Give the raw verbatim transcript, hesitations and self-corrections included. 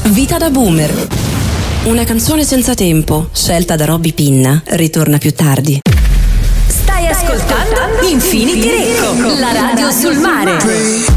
Vita da boomer. Una canzone senza tempo, scelta da Robby Pinna, ritorna più tardi. Stai ascoltando Infinity Recco, la radio sul mare.